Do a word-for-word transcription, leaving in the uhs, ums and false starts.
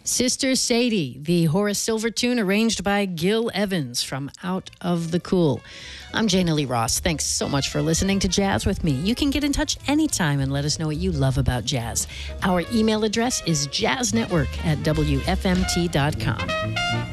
Sister Sadie, the Horace Silver tune arranged by Gil Evans from Out of the Cool. I'm Jana Lee Ross. Thanks so much for listening to Jazz with me. You can get in touch anytime and let us know what you love about jazz. Our email address is jazznetwork at w f m t dot com.